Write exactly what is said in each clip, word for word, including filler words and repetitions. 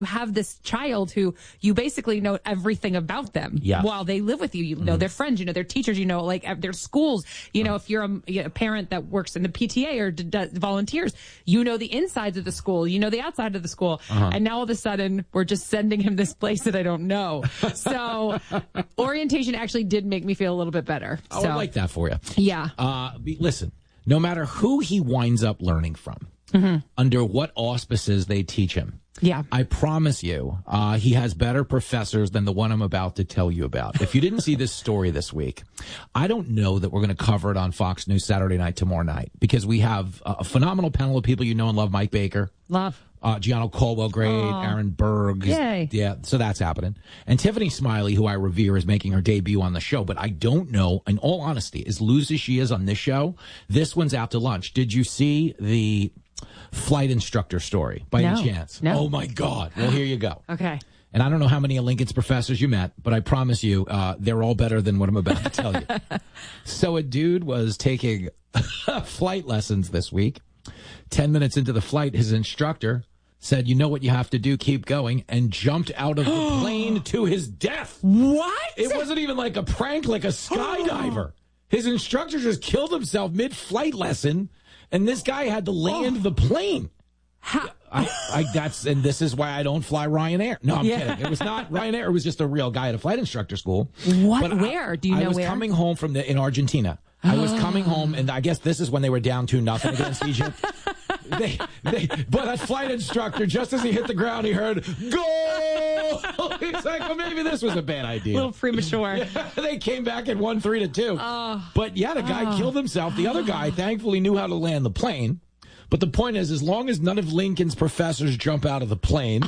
have this child who you basically know everything about them yeah. while they live with you. You know mm-hmm. their friends, you know their teachers, you know like their schools. You know, if you're a, a parent that works in the P T A or d- d- volunteers, you know the insides of the school, you know the outside of the school. Uh-huh. And now all of a sudden we're just sending him this place that I don't know. So orientation actually did make me feel a little bit better. Oh, so, I like that for you. Yeah. Uh, be, listen, no matter who he winds up learning from, mm-hmm. under what auspices they teach him, yeah, I promise you, uh, he has better professors than the one I'm about to tell you about. If you didn't see this story this week, I don't know that we're going to cover it on Fox News Saturday night, tomorrow night, because we have a phenomenal panel of people you know and love. Mike Baker. Love. Uh, Gianno Caldwell, great. Aww. Aaron Berg. Yay. Yeah, so that's happening. And Tiffany Smiley, who I revere, is making her debut on the show. But I don't know, in all honesty, as loose as she is on this show, this one's out to lunch. Did you see the flight instructor story by no. any chance? No. Oh, my God. Well, here you go. Okay. And I don't know how many of Lincoln's professors you met, but I promise you, uh, they're all better than what I'm about to tell you. So a dude was taking flight lessons this week. Ten minutes into the flight, his instructor said, you know what you have to do, keep going, and jumped out of the plane to his death. What? It wasn't even like a prank, like a skydiver. His instructor just killed himself mid-flight lesson, and this guy had to land oh. the plane. How? I, I, that's, and this is why I don't fly Ryanair. No, I'm yeah. kidding. It was not Ryanair. It was just a real guy at a flight instructor school. What? But where? I, Do you know I was where? coming home from the, in Argentina. I was coming home, and I guess this is when they were down two nothing against Egypt. They, they, but that flight instructor, just as he hit the ground, he heard, "Goal!" He's like, well, maybe this was a bad idea. A little premature. Yeah, they came back and won three to two. Uh, but yeah, the guy uh, killed himself. The other guy, thankfully, knew how to land the plane. But the point is, as long as none of Lincoln's professors jump out of the plane,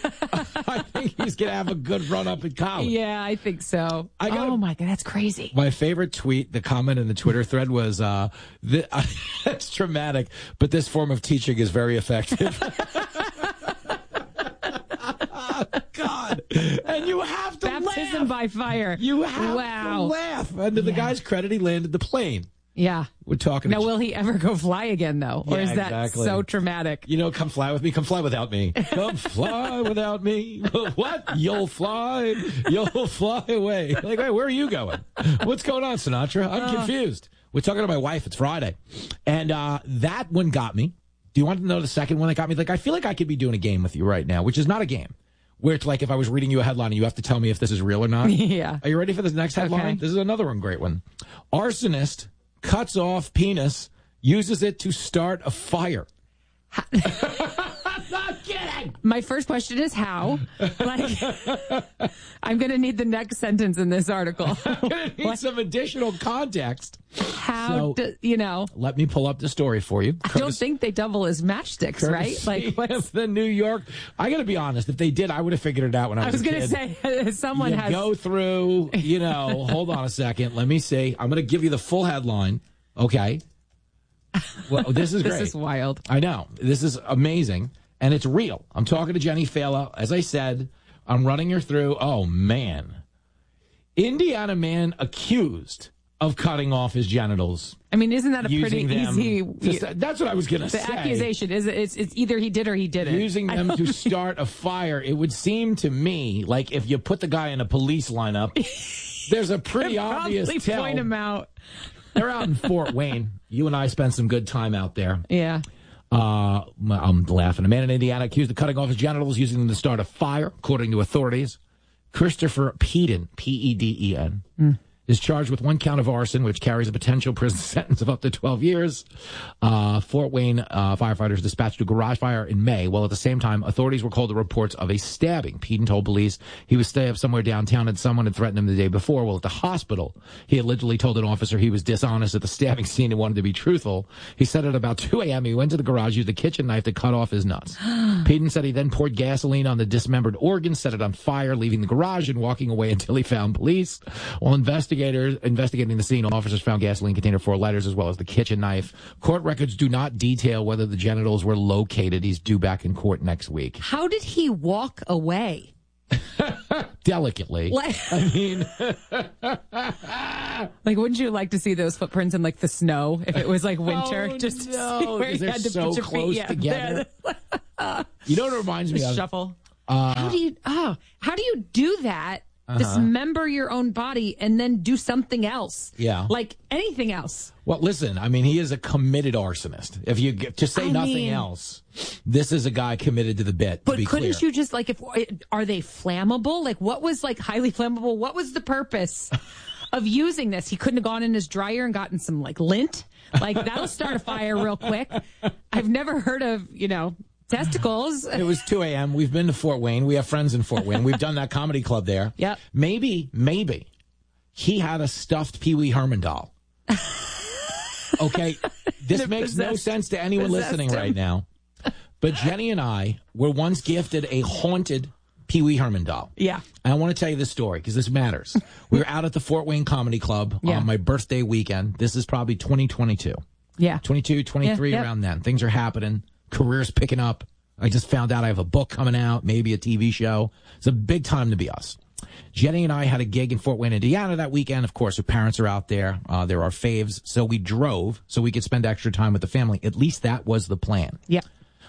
I think he's going to have a good run up in college. Yeah, I think so. I gotta, oh, my God, that's crazy. My favorite tweet, the comment in the Twitter thread was, uh, the, uh, that's traumatic, but this form of teaching is very effective. God. And you have to Baptism laugh. by fire. You have wow. to laugh. And to the yeah. guy's credit, he landed the plane. Yeah. We're talking. Now, will he ever go fly again, though? Or yeah, is that exactly. so traumatic? You know, come fly with me. Come fly without me. Come fly without me. What? You'll fly. You'll fly away. Like, wait, where are you going? What's going on, Sinatra? I'm uh, confused. We're talking to my wife. It's Friday. And uh, that one got me. Do you want to know the second one that got me? Like, I feel like I could be doing a game with you right now, which is not a game. Where it's like if I was reading you a headline and you have to tell me if this is real or not. Yeah. Are you ready for this next headline? Okay. This is another one, great one. Arsonist cuts off penis, uses it to start a fire. I'm not kidding. My first question is how? Like, I'm going to need the next sentence in this article. I'm going to need what? some additional context. How, so, do, you know. Let me pull up the story for you. I don't think they double as matchsticks, right? Like, what's the New York? I got to be honest. If they did, I would have figured it out when I was, I was going to say, someone you has. Go through, you know, hold on a second. Let me see. I'm going to give you the full headline. Okay. Well, this is great. This is wild. I know. This is amazing. And it's real. I'm talking to Jenny Fela. As I said, I'm running her through. Oh, man. Indiana man accused of cutting off his genitals. I mean, isn't that a pretty easy... To, that's what I was going to say. The accusation is it's, it's either he did or he didn't. Using them to start a fire. It would seem to me like if you put the guy in a police lineup, there's a pretty obvious tell. Point him out. They're out in Fort Wayne. You and I spent some good time out there. Yeah. Uh, I'm laughing. A man in Indiana accused of cutting off his genitals using them to start a fire, according to authorities. Christopher Peden, P E D E N, mm. is charged with one count of arson, which carries a potential prison sentence of up to twelve years. Uh, Fort Wayne uh, firefighters dispatched a garage fire in May, while at the same time, authorities were called to reports of a stabbing. Peden told police he was staying somewhere downtown and someone had threatened him the day before. Well, at the hospital, he allegedly told an officer he was dishonest at the stabbing scene and wanted to be truthful. He said at about two a.m. he went to the garage, used a kitchen knife to cut off his nuts. Peden said he then poured gasoline on the dismembered organ, set it on fire, leaving the garage and walking away until he found police. While investigators investigating the scene, officers found gasoline container four lighters as well as the kitchen knife. Court records do not detail whether the genitals were located. He's due back in court next week. How did he walk away? Delicately. Like, I mean, like, wouldn't you like to see those footprints in like the snow if it was like winter? Oh, just no, to see where you they're had to so put your close feet. Yeah, together. You know what it reminds me the of? Shuffle. Uh, how do you, oh, how do you do that? Uh-huh. Dismember your own body and then do something else. Yeah. Like anything else. Well, listen, I mean, he is a committed arsonist. If you get, to say I nothing mean, else, this is a guy committed to the bit. But to be couldn't clear. you just like, if are they flammable? Like, what was like highly flammable? What was the purpose of using this? He couldn't have gone in his dryer and gotten some like lint. Like that'll start a fire real quick. I've never heard of, you know, testicles. It was two a.m. We've been to Fort Wayne. We have friends in Fort Wayne. We've done that comedy club there. Yep. Maybe, maybe he had a stuffed Pee Wee Herman doll. Okay. This It makes no possessed- sense to anyone possessed listening him. right now. But Jenny and I were once gifted a haunted Pee Wee Herman doll. Yeah. And I want to tell you this story because this matters. We were out at the Fort Wayne Comedy Club Yeah. on my birthday weekend. This is probably twenty twenty-two. Yeah. twenty-two, twenty-three, Yeah, yep. around then. Things are happening. Career's picking up. I just found out I have a book coming out, maybe a T V show. It's a big time to be us. Jenny and I had a gig in Fort Wayne, Indiana that weekend. Of course, her parents are out there. Uh, they're our faves. So we drove so we could spend extra time with the family. At least that was the plan. Yeah.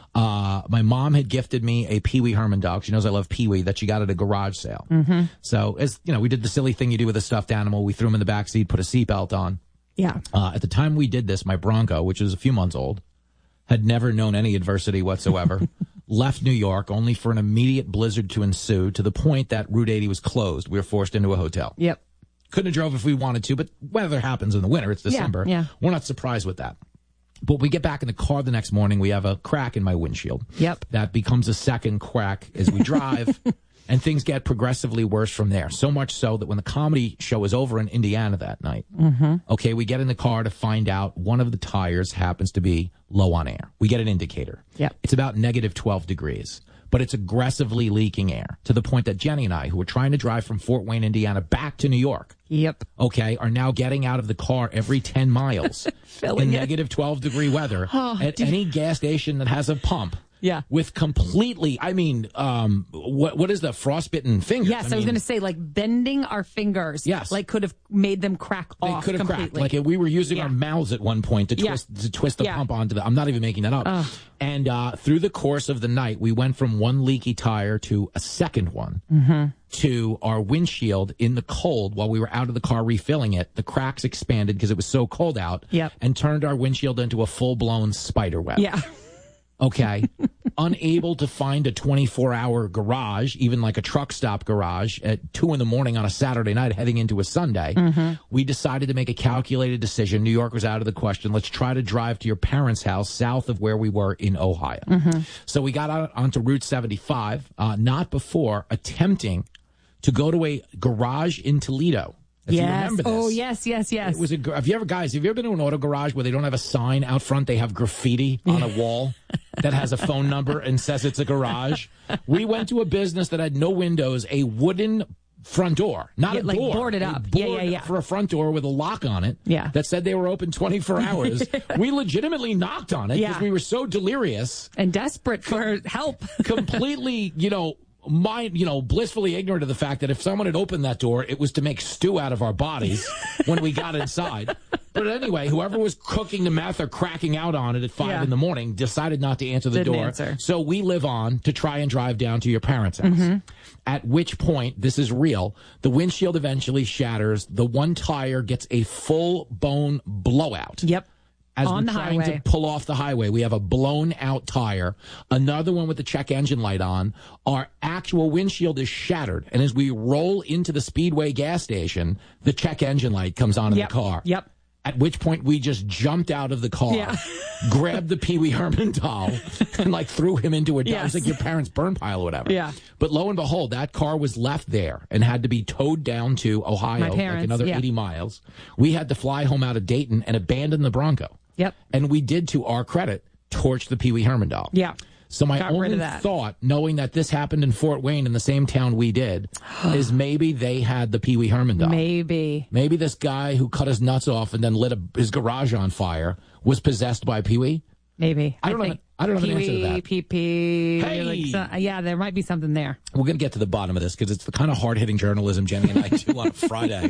Uh, my mom had gifted me a Pee Wee Herman dog. She knows I love Pee Wee, that she got at a garage sale. Mm-hmm. So, as you know, we did the silly thing you do with a stuffed animal. We threw him in the back seat, put a seatbelt on. Yeah. Uh, at the time we did this, my Bronco, which was a few months old, had never known any adversity whatsoever, left New York only for an immediate blizzard to ensue, to the point that Route eighty was closed. We were forced into a hotel. Yep. Couldn't have drove if we wanted to, but weather happens in the winter. It's December. yeah. We're not surprised with that. But we get back in the car the next morning. We have a crack in my windshield. Yep. That becomes a second crack as we drive. And things get progressively worse from there. So much so that when the comedy show is over in Indiana that night, mm-hmm. okay, we get in the car to find out one of the tires happens to be low on air. We get an indicator. Yep. It's about negative twelve degrees, but it's aggressively leaking air to the point that Jenny and I, who were trying to drive from Fort Wayne, Indiana back to New York, Yep. okay, are now getting out of the car every ten miles Filling in it. negative twelve degree weather Oh, at dude. any gas station that has a pump. Yeah. With completely, I mean, um, what what is the frostbitten fingers? Yes, I, was mean, going to say, like, bending our fingers. Yes. Like, could have made them crack they off could have cracked. completely. Like we were using Yeah. our mouths at one point to Yeah. twist to twist the Yeah. pump onto the. I'm not even making that up. Ugh. And uh, through the course of the night, we went from one leaky tire to a second one. Mm-hmm. To our windshield in the cold while we were out of the car refilling it. The cracks expanded because it was so cold out. Yep. And turned our windshield into a full blown spider web. Yeah. Okay. Unable to find a twenty-four hour garage, even like a truck stop garage at two in the morning on a Saturday night heading into a Sunday. Mm-hmm. We decided to make a calculated decision. New York was out of the question. Let's try to drive to your parents' house south of where we were in Ohio. Mm-hmm. So we got out onto Route seventy-five, uh, not before attempting to go to a garage in Toledo. If you Yes. remember this. Oh, yes, yes, yes. It was a. Have you ever, guys? Have you ever been to an auto garage where they don't have a sign out front? They have graffiti on a wall that has a phone number and says it's a garage. We went to a business that had no windows, a wooden front door, not Yeah, a like door, boarded a up. Yeah, board yeah, yeah. for a front door with a lock on it. Yeah. That said they were open twenty-four hours. We legitimately knocked on it because Yeah. we were so delirious, and desperate for help. completely, you know. Mind, you know, blissfully ignorant of the fact that if someone had opened that door, it was to make stew out of our bodies when we got inside. But anyway, whoever was cooking the meth or cracking out on it at five Yeah. in the morning decided not to answer the Didn't door. answer. So we live on to try and drive down to your parents' house. Mm-hmm. At which point, this is real, the windshield eventually shatters. The one tire gets a full bone blowout. Yep. As On we're the trying highway. to pull off the highway, we have a blown out tire, another one with the check engine light on. Our actual windshield is shattered. And as we roll into the Speedway gas station, the check engine light comes on in Yep. the car. Yep. At which point we just jumped out of the car, Yeah. grabbed the Pee Wee Herman doll, and like threw him into a It was Yes. like your parents' burn pile or whatever. Yeah. But lo and behold, that car was left there and had to be towed down to Ohio, My like parents, another yeah. eighty miles. We had to fly home out of Dayton and abandon the Bronco. Yep. And we did, to our credit, torch the Pee Wee Herman doll. Yeah. So my Got rid only of that. thought, knowing that this happened in Fort Wayne in the same town we did, is maybe they had the Pee Wee Herman doll. Maybe. Maybe this guy who cut his nuts off and then lit a, his garage on fire was possessed by Pee Wee. Maybe. I don't know- think I don't know the answer to Pee-wee, that. Pee-pee. Hey! Like, so- yeah, there might be something there. We're going to get to the bottom of this because it's the kind of hard-hitting journalism Jenny and I do on a Friday.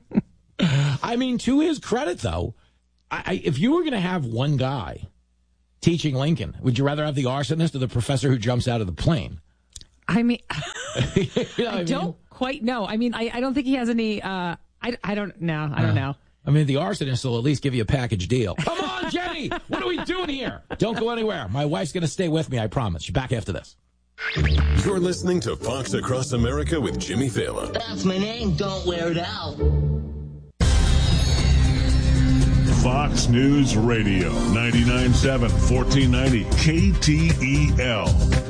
I mean, to his credit, though, I, I, if you were going to have one guy teaching Lincoln, would you rather have the arsonist or the professor who jumps out of the plane? I mean, you know I, I mean? don't quite know. I mean, I, I don't think he has any, uh, I, I don't know. I don't uh, know. I mean, the arsonist will at least give you a package deal. Come on, Jenny! What are we doing here? Don't go anywhere. My wife's going to stay with me, I promise. She's back after this. You're listening to Fox Across America with Jimmy Fallon. That's my name. Don't wear it out. Fox News Radio, ninety-nine point seven, fourteen ninety K T E L.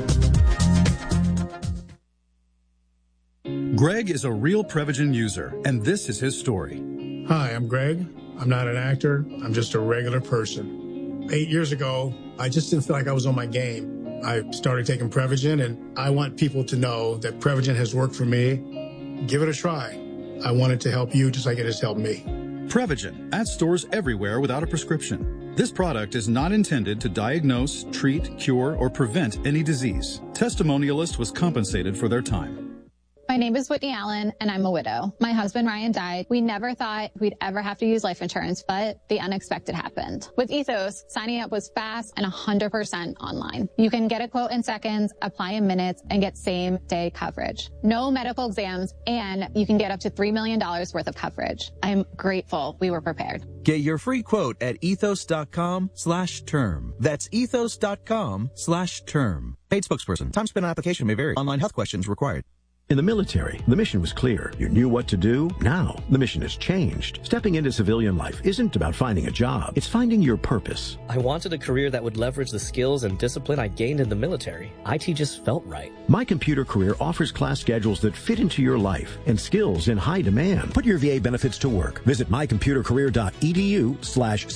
Greg is a real Prevagen user, and this is his story. Hi, I'm Greg. I'm not an actor. I'm just a regular person. Eight years ago, I just didn't feel like I was on my game. I started taking Prevagen, and I want people to know that Prevagen has worked for me. Give it a try. I want it to help you just like it has helped me. Prevagen, at stores everywhere without a prescription. This product is not intended to diagnose, treat, cure, or prevent any disease. Testimonialist was compensated for their time. My name is Whitney Allen, and I'm a widow. My husband, Ryan, died. We never thought we'd ever have to use life insurance, but the unexpected happened. With Ethos, signing up was fast and one hundred percent online. You can get a quote in seconds, apply in minutes, and get same-day coverage. No medical exams, and you can get up to three million dollars worth of coverage. I'm grateful we were prepared. Get your free quote at ethos.com slash term. That's ethos.com slash term. Paid spokesperson. Time spent on application may vary. Online health questions required. In the military, the mission was clear. You knew what to do. Now, the mission has changed. Stepping into civilian life isn't about finding a job. It's finding your purpose. I wanted a career that would leverage the skills and discipline I gained in the military. I T just felt right. My Computer Career offers class schedules that fit into your life and skills in high demand. Put your V A benefits to work. Visit mycomputercareer.edu slash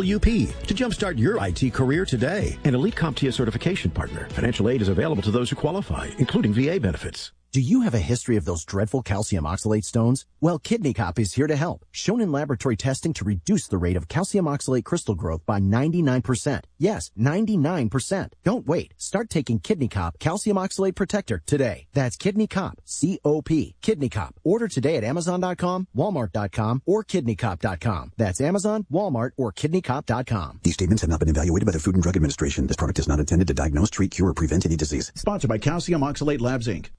CWP to jumpstart your I T career today. An Elite CompTIA certification partner. Financial aid is available to those who qualify, including V A benefits. Do you have a history of those dreadful calcium oxalate stones? Well, Kidney Cop is here to help. Shown in laboratory testing to reduce the rate of calcium oxalate crystal growth by ninety-nine percent. Yes, ninety-nine percent. Don't wait. Start taking Kidney Cop Calcium Oxalate Protector today. That's Kidney Cop, C O P. Kidney Cop. Order today at Amazon dot com, Walmart dot com, or Kidney Cop dot com. That's Amazon, Walmart, or Kidney Cop dot com. These statements have not been evaluated by the Food and Drug Administration. This product is not intended to diagnose, treat, cure, or prevent any disease. Sponsored by Calcium Oxalate Labs, Incorporated.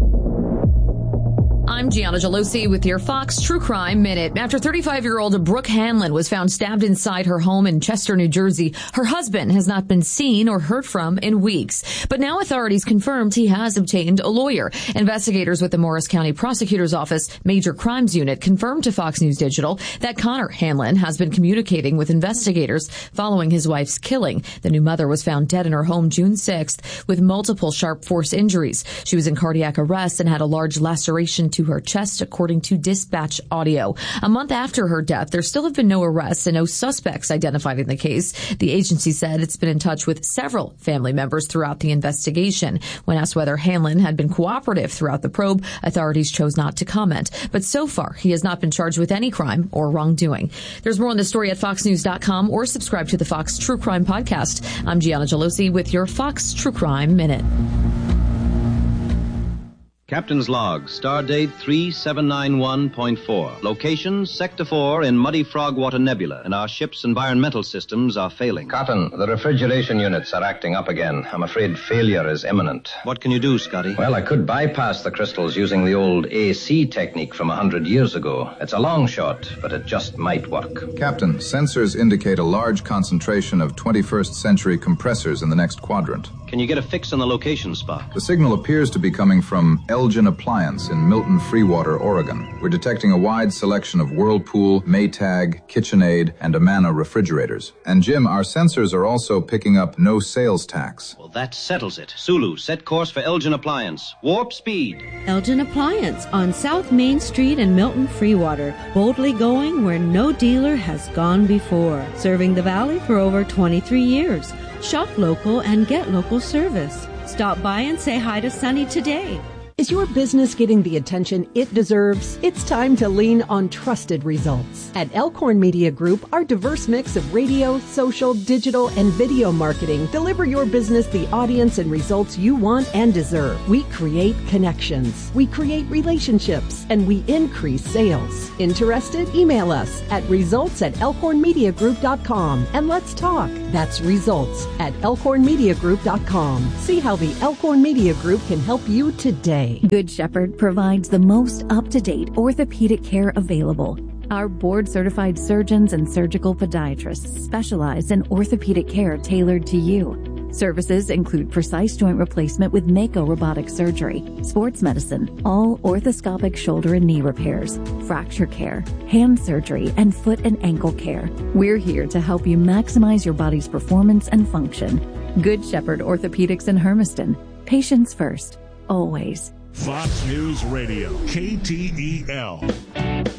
I'm Gianna Gelosi with your Fox True Crime Minute. After thirty-five-year-old Brooke Hanlon was found stabbed inside her home in Chester, New Jersey, her husband has not been seen or heard from in weeks. But now authorities confirmed he has obtained a lawyer. Investigators with the Morris County Prosecutor's Office Major Crimes Unit confirmed to Fox News Digital that Connor Hanlon has been communicating with investigators following his wife's killing. The new mother was found dead in her home June sixth with multiple sharp force injuries. She was in cardiac arrest and had a large laceration to her chest, according to dispatch audio. A month after her death, there still have been no arrests and no suspects identified in the case. The agency said it's been in touch with several family members throughout the investigation. When asked whether Hanlon had been cooperative throughout the probe, authorities chose not to comment. But so far, he has not been charged with any crime or wrongdoing. There's more on the story at fox news dot com or subscribe to the Fox True Crime Podcast. I'm Gianna Gelosi with your Fox True Crime Minute. Captain's log, star date three seven nine one point four. Location, Sector four in Muddy Frogwater Nebula, and our ship's environmental systems are failing. Cotton, the refrigeration units are acting up again. I'm afraid failure is imminent. What can you do, Scotty? Well, I could bypass the crystals using the old A C technique from a hundred years ago. It's a long shot, but it just might work. Captain, sensors indicate a large concentration of twenty-first century compressors in the next quadrant. Can you get a fix on the location spot? The signal appears to be coming from Elgin Appliance in Milton Freewater, Oregon. We're detecting a wide selection of Whirlpool, Maytag, KitchenAid, and Amana refrigerators. And Jim, our sensors are also picking up no sales tax. Well, that settles it. Sulu, set course for Elgin Appliance. Warp speed. Elgin Appliance on South Main Street in Milton Freewater. Boldly going where no dealer has gone before. Serving the Valley for over twenty-three years. Shop local and get local service. Stop by and say hi to Sunny today. Is your business getting the attention it deserves? It's time to lean on trusted results. At Elkhorn Media Group, our diverse mix of radio, social, digital, and video marketing deliver your business the audience and results you want and deserve. We create connections, we create relationships, and we increase sales. Interested? Email us at results at elkhorn media group dot com and let's talk. That's results at elkhorn media group dot com. See how the Elkhorn Media Group can help you today. Good Shepherd provides the most up-to-date orthopedic care available. Our board-certified surgeons and surgical podiatrists specialize in orthopedic care tailored to you. Services include precise joint replacement with Mako robotic surgery, sports medicine, all orthoscopic shoulder and knee repairs, fracture care, hand surgery, and foot and ankle care. We're here to help you maximize your body's performance and function. Good Shepherd Orthopedics in Hermiston. Patients first. Always. Fox News Radio, K T E L.